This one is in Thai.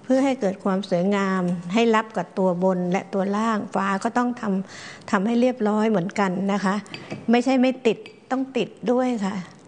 พื่อให้เกิดความสวยงามให้รับกับตัวบนและตัวล่างฝาก็ต้องทำให้เรียบร้อยเหมือนกันนะคะไม่ใช่ไม่ติดต้องติดด้วยค่ะ